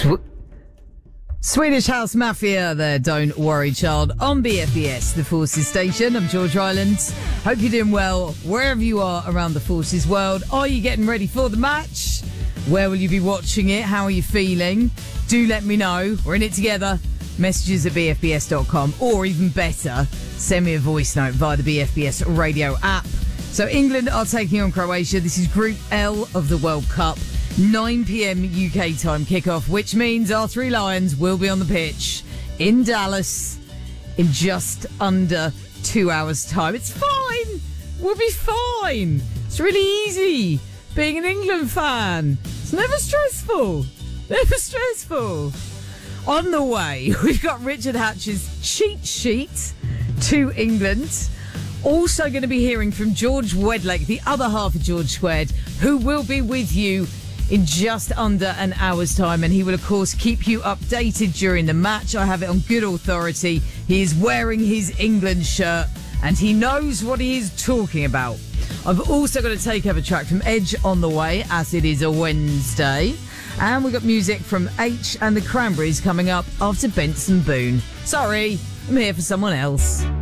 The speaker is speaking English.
Swedish House Mafia there, Don't Worry Child, on BFBS, the Forces Station. I'm George Rylands. Hope you're doing well wherever you are around the Forces world. Are you getting ready for the match? Where will you be watching it? How are you feeling? Do let me know. We're in it together. Messages at bfbs.com, or even better, send me a voice note via the BFBS radio app. So England are taking on Croatia. This is Group L of the World Cup. 9 p.m. UK time kickoff, which means our three Lions will be on the pitch in Dallas in just under 2 hours' time. It's fine. We'll be fine. It's really easy being an England fan. It's never stressful. Never stressful. On the way, we've got Richard Hatch's cheat sheet to England. Also going to be hearing from George Wedlake, the other half of George Squared, who will be with you in just under an hour's time, and he will of course keep you updated during the match. I have it on good authority. He is wearing his England shirt and he knows what he is talking about. I've also got to take over track from Edge on the way, as it is a Wednesday, and we've got music from H and the Cranberries coming up after Benson Boone. Sorry, I'm here for someone else.